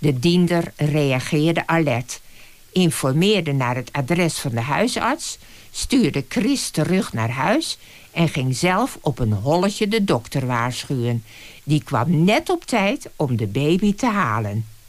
De diender reageerde alert, informeerde naar het adres van de huisarts, stuurde Chris terug naar huis en ging zelf op een holletje de dokter waarschuwen. Die kwam net op tijd om de baby te halen.